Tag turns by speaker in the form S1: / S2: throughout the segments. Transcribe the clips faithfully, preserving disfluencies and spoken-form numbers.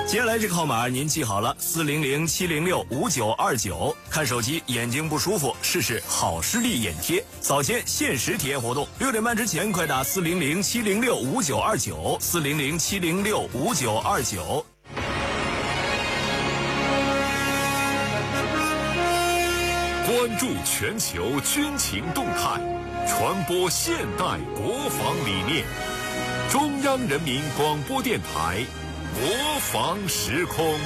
S1: 接下来这个号码您记好了，四零零七零六五九二九。看手机眼睛不舒服，试试好视力眼贴，早间限时体验活动，六点半之前快打四零零七零六五九二九，四零零七零六五九二九。
S2: 关注全球军情动态，传播现代国防理念。中央人民广播电台国防时空。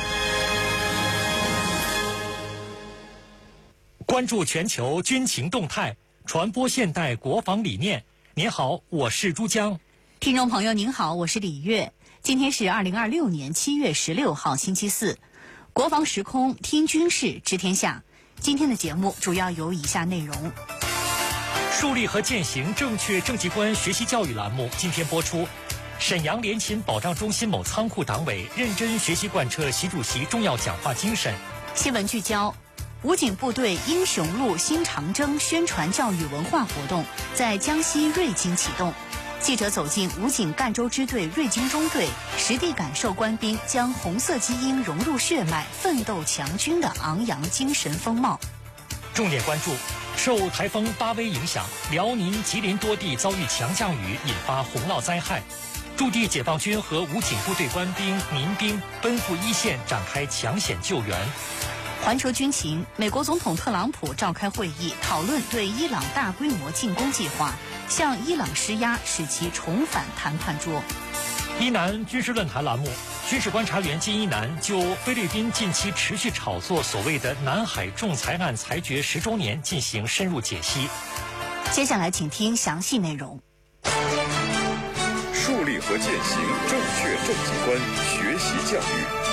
S3: 关注全球军情动态，传播现代国防理念。您好，我是珠江。
S4: 听众朋友您好，我是李月。今天是二零二六年七月十六号星期四，国防时空听军事知天下。今天的节目主要有以下内容：
S3: 树立和践行正确政绩观学习教育栏目今天播出。沈阳联勤保障中心某仓库党委认真学习贯彻习主席重要讲话精神。
S4: 新闻聚焦：武警部队英雄路新长征宣传教育文化活动在江西瑞金启动。记者走进武警赣州支队瑞金中队，实地感受官兵将红色基因融入血脉、奋斗强军的昂扬精神风貌。
S3: 重点关注：受台风巴威影响，辽宁、吉林多地遭遇强降雨，引发洪涝灾害。驻地解放军和武警部队官兵、民兵奔赴一线，展开抢险救援。
S4: 环球军情：美国总统特朗普召开会议，讨论对伊朗大规模进攻计划，向伊朗施压，使其重返谈判桌。
S3: 伊南军事论坛栏目，军事观察员金一南就菲律宾近期持续炒作所谓的南海仲裁案裁决十周年进行深入解析。
S4: 接下来请听详细内容。
S2: 树立和践行正确政绩观学习教育。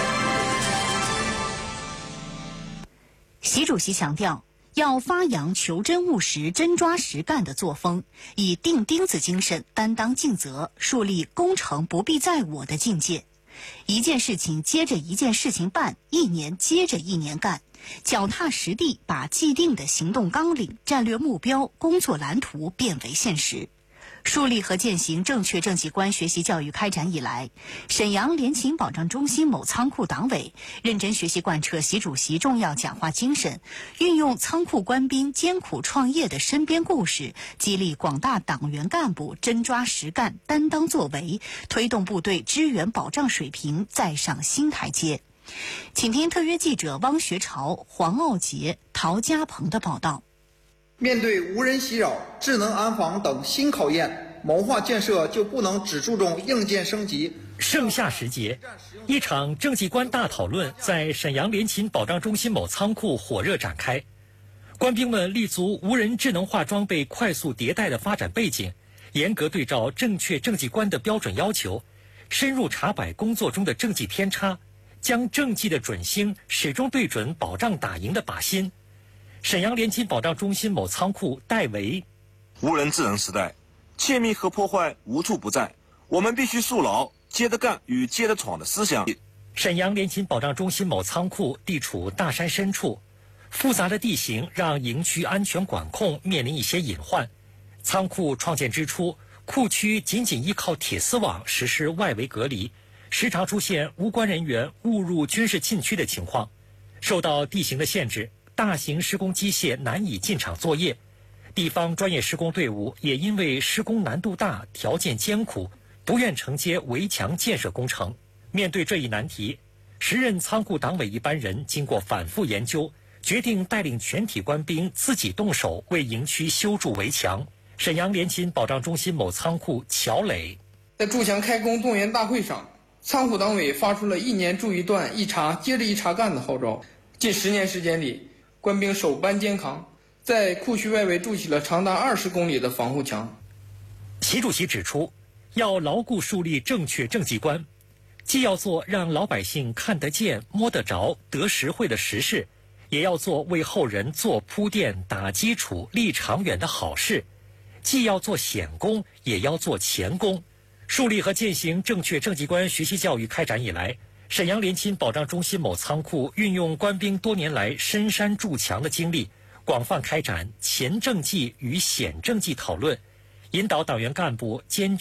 S4: 习主席强调，要发扬求真务实、真抓实干的作风，以钉钉子精神担当尽责，树立功成不必在我的境界。一件事情接着一件事情办，一年接着一年干，脚踏实地把既定的行动纲领、战略目标、工作蓝图变为现实。树立和践行正确政绩观学习教育开展以来，沈阳联勤保障中心某仓库党委认真学习贯彻习主席重要讲话精神，运用仓库官兵艰苦创业的身边故事，激励广大党员干部真抓实干、担当作为，推动部队支援保障水平再上新台阶。请听特约记者汪学潮、黄傲杰、陶家鹏的报道。
S5: 面对无人袭扰、智能安防等新考验，谋划建设就不能只注重硬件升级。
S3: 盛夏时节，一场政绩观大讨论在沈阳联勤保障中心某仓库火热展开。官兵们立足无人智能化装备快速迭代的发展背景，严格对照正确政绩观的标准要求，深入查摆工作中的政绩偏差，将政绩的准星始终对准保障打赢的靶心。沈阳联勤保障中心某仓库戴维：
S6: 无人智能时代，窃密和破坏无处不在，我们必须树牢接着干与接着闯的思想。
S3: 沈阳联勤保障中心某仓库地处大山深处，复杂的地形让营区安全管控面临一些隐患。仓库创建之初，库区仅仅依靠铁丝网实施外围隔离，时常出现无关人员误入军事禁区的情况。受到地形的限制，大型施工机械难以进场作业，地方专业施工队伍也因为施工难度大、条件艰苦，不愿承接围墙建设工程。面对这一难题，时任仓库党委一班人经过反复研究，决定带领全体官兵自己动手为营区修筑围墙。沈阳联勤保障中心某仓库乔磊：
S7: 在筑墙开工动员大会上，仓库党委发出了一年筑一段、一茬接着一茬干的号召。近十年时间里，官兵手搬肩扛，在库区外围筑起了长达二十公里的防护墙。
S3: 习主席指出，要牢固树立正确政绩观，既要做让老百姓看得见、摸得着、得实惠的实事，也要做为后人做铺垫、打基础、立长远的好事。既要做显功，也要做前功。树立和践行正确政绩观学习教育开展以来，沈阳联勤保障中心某仓库运用官兵多年来深山筑墙的经历，广泛开展前政绩与显政绩讨论，引导党员干部坚